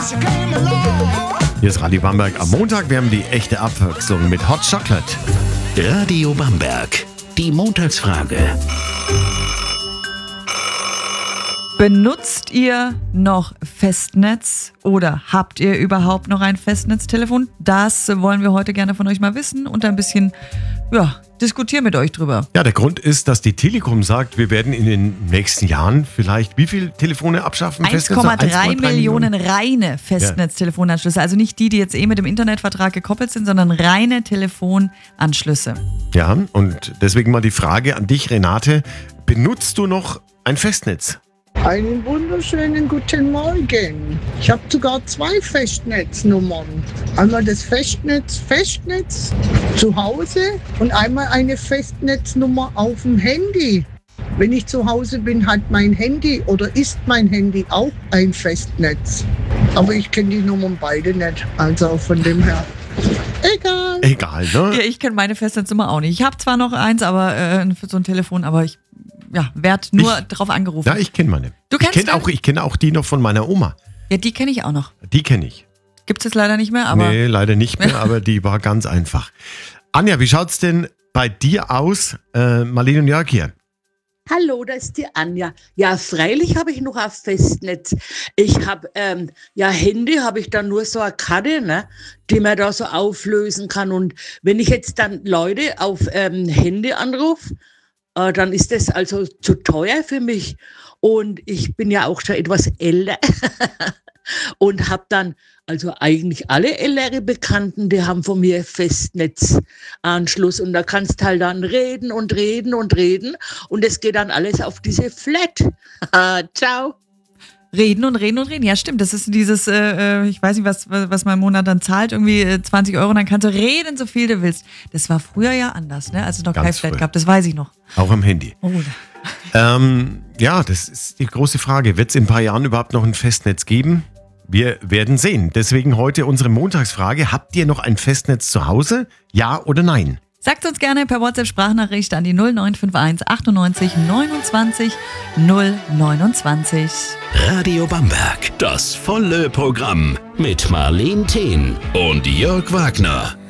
Hier ist Radio Bamberg am Montag. Wir haben die echte Abwechslung mit Hot Chocolate. Radio Bamberg, die Montagsfrage. Benutzt ihr noch Festnetz oder habt ihr überhaupt noch ein Festnetztelefon? Das wollen wir heute gerne von euch mal wissen und ein bisschen diskutieren mit euch drüber. Ja, der Grund ist, dass die Telekom sagt, wir werden in den nächsten Jahren vielleicht wie viele Telefone abschaffen? 1,3 Millionen reine Festnetztelefonanschlüsse. Also nicht die jetzt mit dem Internetvertrag gekoppelt sind, sondern reine Telefonanschlüsse. Ja, und deswegen mal die Frage an dich, Renate. Benutzt du noch ein Festnetz? Einen wunderschönen guten Morgen. Ich habe sogar 2 Festnetznummern. Einmal das Festnetz zu Hause und einmal eine Festnetznummer auf dem Handy. Wenn ich zu Hause bin, hat mein Handy oder ist mein Handy auch ein Festnetz. Aber ich kenne die Nummern beide nicht, also von dem her. Egal, ne? Ja, ich kenne meine Festnetznummer auch nicht. Ich habe zwar noch eins, aber für so ein Telefon, aber ich werd nur drauf angerufen. Ja, ich kenne meine. Du kennst Ich kenne auch die noch von meiner Oma. Ja, die kenne ich auch noch. Die kenne ich. Gibt es jetzt leider nicht mehr, aber... Nee, leider nicht mehr, aber die war ganz einfach. Anja, wie schaut's denn bei dir aus? Marlene und Jörg hier. Hallo, da ist die Anja. Ja, freilich habe ich noch ein Festnetz. Ich habe, Handy habe ich dann nur so eine Karte, ne, die man da so auflösen kann. Und wenn ich jetzt dann Leute auf Handy anrufe, dann ist das also zu teuer für mich. Und ich bin ja auch schon etwas älter und habe dann, also eigentlich alle ältere Bekannten, die haben von mir Festnetzanschluss. Und da kannst halt dann reden und es geht dann alles auf diese Flat. Ciao. Reden. Ja, stimmt. Das ist dieses, ich weiß nicht, was man im Monat dann zahlt, irgendwie 20 €, dann kannst du reden, so viel du willst. Das war früher ja anders, ne? Als es noch kein Flat gab, das weiß ich noch. Auch am Handy. Oh. Ja, das ist die große Frage. Wird es in ein paar Jahren überhaupt noch ein Festnetz geben? Wir werden sehen. Deswegen heute unsere Montagsfrage. Habt ihr noch ein Festnetz zu Hause? Ja oder nein? Sagt uns gerne per WhatsApp-Sprachnachricht an die 0951 98 29 029. Radio Bamberg, das volle Programm mit Marlene Thien und Jörg Wagner.